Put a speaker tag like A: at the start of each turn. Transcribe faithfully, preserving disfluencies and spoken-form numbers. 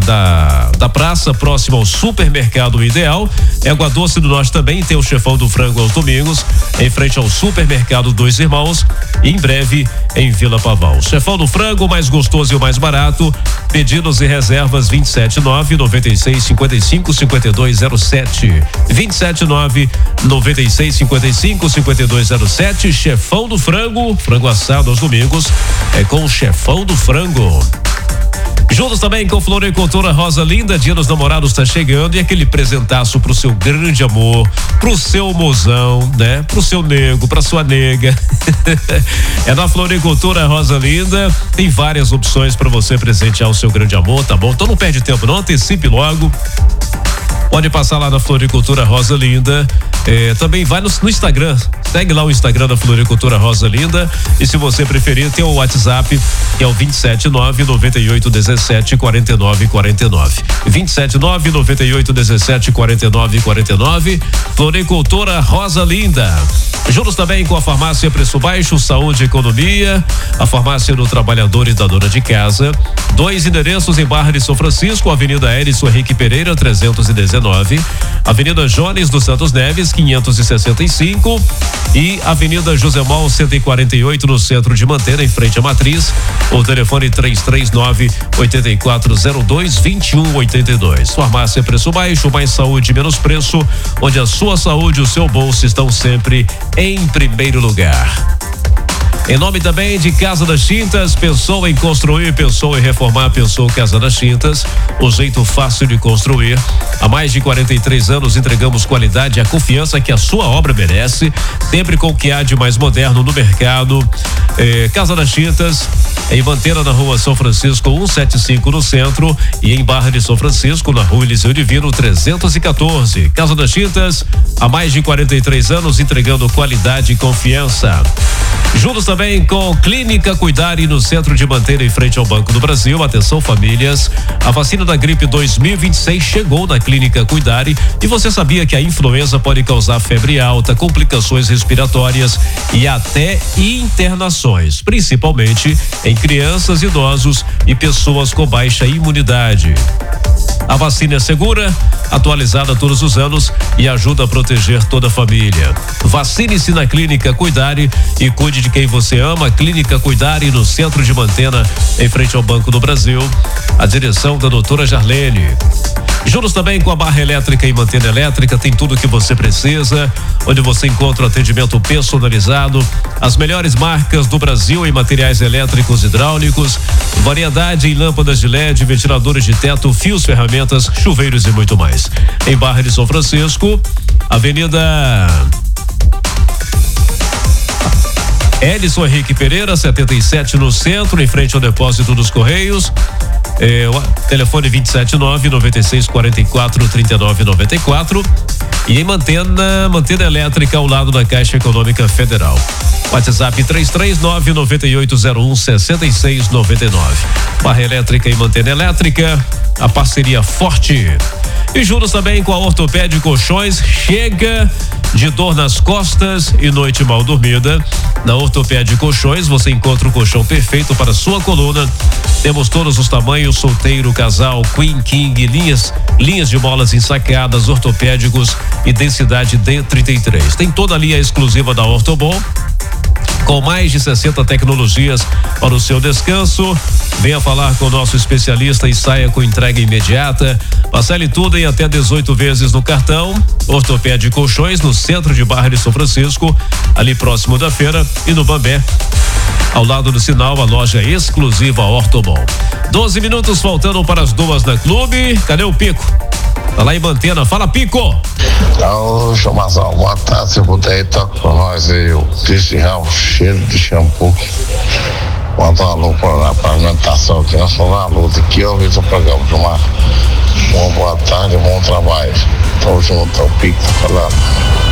A: da, da praça, próximo ao Supermercado Ideal. Égua Doce do Norte também tem o Chefão do Frango aos domingos, em frente ao Supermercado Dois Irmãos, e em breve em Vila Pavão. Chefão do Frango, mais gostoso e o mais barato. Pedidos e reservas vinte e sete nove noventa e seis cinquenta e cinco cinquenta e dois zero sete. vinte e sete nove noventa e seis cinquenta e cinco cinquenta e dois zero sete. Chefão do Frango, frango assado aos domingos, é com o Chefão do Frango. Juntos também com Floricultura Rosa Linda, Dia dos Namorados tá chegando, e aquele presentaço pro seu grande amor, pro seu mozão, né? Pro seu nego, pra sua nega. É na Floricultura Rosa Linda, tem várias opções para você presentear o seu grande amor, tá bom? Então não perde tempo, não, antecipe logo. Pode passar lá na Floricultura Rosa Linda. É, também vai no, no Instagram. Segue lá o Instagram da Floricultura Rosa Linda. E se você preferir, tem o WhatsApp, que é o vinte e sete nove noventa e oito dezessete quarenta e nove quarenta e nove. vinte e sete nove noventa e oito dezessete quarenta e nove quarenta e nove. Floricultura Rosa Linda. Juntos também com a Farmácia Preço Baixo, Saúde e Economia, a Farmácia do Trabalhador e da Dona de Casa. Dois endereços em Barra de São Francisco, Avenida Hérito Henrique Pereira, trezentos e dezenove, Avenida Jones dos Santos Neves, quinhentos e sessenta e cinco, e Avenida José Mal cento e quarenta e oito, no centro de Manteira, em frente à Matriz. O telefone três três nove oito quatro zero dois dois um oito dois. Farmácia Preço Baixo, mais saúde, menos preço, onde a sua saúde e o seu bolso estão sempre em primeiro lugar. Em nome também de Casa das Tintas, pensou em construir, pensou em reformar, pensou Casa das Tintas, o jeito fácil de construir. Há mais de quarenta e três anos entregamos qualidade e a confiança que a sua obra merece, sempre com o que há de mais moderno no mercado. Eh, Casa das Tintas, em Manteira, na Rua São Francisco cento e setenta e cinco, no centro, e em Barra de São Francisco, na Rua Eliseu Divino trezentos e quatorze. Casa das Tintas, há mais de quarenta e três anos entregando qualidade e confiança. Juntos também com Clínica Cuidare, no centro de Manteira, em frente ao Banco do Brasil. Atenção, famílias, a vacina da gripe dois mil e vinte e seis chegou na Clínica Cuidare. E você sabia que a influenza pode causar febre alta, complicações respiratórias e até internações, principalmente em crianças, idosos e pessoas com baixa imunidade. A vacina é segura, atualizada todos os anos e ajuda a proteger toda a família. Vacine-se na Clínica Cuidare e cuide de quem você ama. Clínica Cuidare, no centro de Manteira, em frente ao Banco do Brasil. A direção da doutora Jarlene. Juntos também com a Barra Elétrica e Manteira Elétrica, tem tudo o que você precisa, onde você encontra o atendimento personalizado, as melhores marcas do Brasil em materiais elétricos e hidráulicos, variedade em lâmpadas de L E D, ventiladores de teto, fios, ferramentas, chuveiros e muito mais. Em Barra de São Francisco, Avenida Edson Henrique Pereira, setenta e sete, no centro, em frente ao depósito dos Correios. É, o telefone vinte e sete nove noventa e seis quarenta e quatro trinta e nove noventa e quatro. E em Manteira, Manteira Elétrica, ao lado da Caixa Econômica Federal. WhatsApp três três nove nove oito zero um seis seis nove nove. Barra Elétrica e Manteira Elétrica, a parceria forte. E juntos também com a Ortopédia Colchões, chega de dor nas costas e noite mal dormida. Na Ortopédia Colchões você encontra o colchão perfeito para sua coluna. Temos todos os tamanhos, solteiro, casal, queen, king, linhas, linhas de molas ensacadas, ortopédicos e densidade D trinta e três. Tem toda a linha exclusiva da Ortobon, com mais de sessenta tecnologias para o seu descanso. Venha falar com o nosso especialista e saia com entrega imediata. Parcele tudo em até dezoito vezes no cartão. Ortopédia Colchões, no centro de Barra de São Francisco, ali próximo da feira, e no Bambé, ao lado do sinal, a loja exclusiva Ortobon. doze minutos faltando para as duas da clube. Cadê o Pico? Tá lá em Manteira. Fala, Pico!
B: Ô, Chamazão, boa tarde. Se puder aí, toca pra nós aí o Cristo Ramos, cheiro de shampoo. Manda um alô pra lá, pra alimentação aqui. Nós estamos na luta aqui, eu vi o programa de uma, uma boa tarde, bom trabalho. Tamo junto, é o Pico tá falando.